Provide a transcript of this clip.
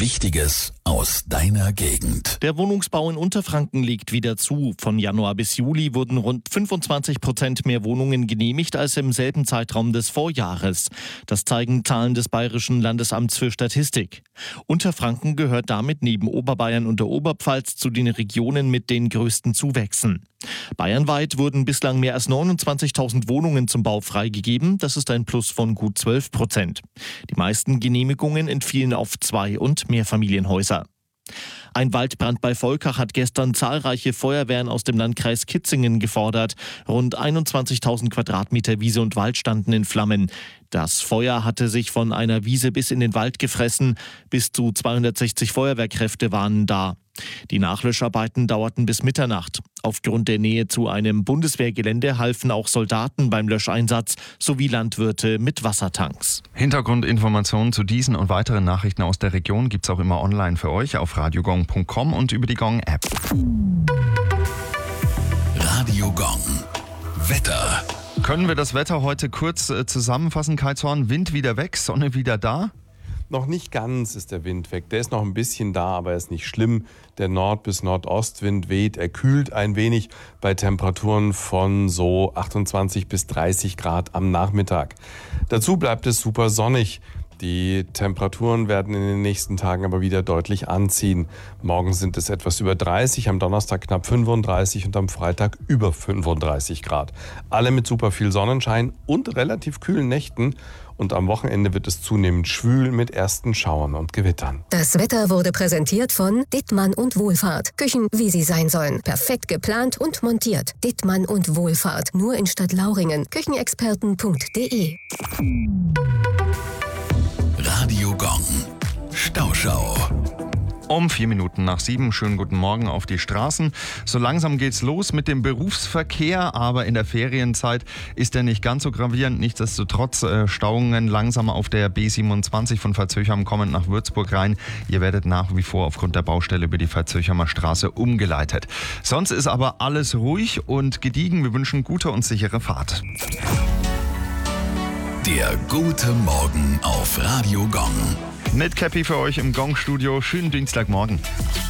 Wichtiges aus deiner Gegend. Der Wohnungsbau in Unterfranken legt wieder zu. Von Januar bis Juli wurden rund 25% mehr Wohnungen genehmigt als im selben Zeitraum des Vorjahres. Das zeigen Zahlen des Bayerischen Landesamts für Statistik. Unterfranken gehört damit neben Oberbayern und der Oberpfalz zu den Regionen mit den größten Zuwächsen. Bayernweit wurden bislang mehr als 29.000 Wohnungen zum Bau freigegeben. Das ist ein Plus von gut 12%. Die meisten Genehmigungen entfielen auf Zwei- und Mehrfamilienhäuser. Ein Waldbrand bei Volkach hat gestern zahlreiche Feuerwehren aus dem Landkreis Kitzingen gefordert. Rund 21.000 Quadratmeter Wiese und Wald standen in Flammen. Das Feuer hatte sich von einer Wiese bis in den Wald gefressen. Bis zu 260 Feuerwehrkräfte waren da. Die Nachlöscharbeiten dauerten bis Mitternacht. Aufgrund der Nähe zu einem Bundeswehrgelände halfen auch Soldaten beim Löscheinsatz sowie Landwirte mit Wassertanks. Hintergrundinformationen zu diesen und weiteren Nachrichten aus der Region gibt's auch immer online für euch auf radiogong.com und über die Gong-App. Radio Gong. Wetter. Können wir das Wetter heute kurz zusammenfassen, Kai Zorn? Wind wieder weg, Sonne wieder da? Noch nicht ganz ist der Wind weg. Der ist noch ein bisschen da, aber er ist nicht schlimm. Der Nord- bis Nordostwind weht. Er kühlt ein wenig bei Temperaturen von so 28 bis 30 Grad am Nachmittag. Dazu bleibt es super sonnig. Die Temperaturen werden in den nächsten Tagen aber wieder deutlich anziehen. Morgen sind es etwas über 30, am Donnerstag knapp 35 und am Freitag über 35 Grad. Alle mit super viel Sonnenschein und relativ kühlen Nächten. Und am Wochenende wird es zunehmend schwül mit ersten Schauern und Gewittern. Das Wetter wurde präsentiert von Dittmann und Wohlfahrt. Küchen, wie sie sein sollen. Perfekt geplant und montiert. Dittmann und Wohlfahrt. Nur in Stadtlauringen. Küchenexperten.de. Radio Gong. Stauschau. Um 4 Minuten nach 7. Schönen guten Morgen auf die Straßen. So langsam geht's los mit dem Berufsverkehr, aber in der Ferienzeit ist er nicht ganz so gravierend. Nichtsdestotrotz Stauungen langsamer auf der B27 von Veitshöchheim kommend nach Würzburg rein. Ihr werdet nach wie vor aufgrund der Baustelle über die Veitshöchheimer Straße umgeleitet. Sonst ist aber alles ruhig und gediegen. Wir wünschen gute und sichere Fahrt. Der gute Morgen auf Radio Gong. Mit Cappy für euch im Gong-Studio. Schönen Dienstagmorgen.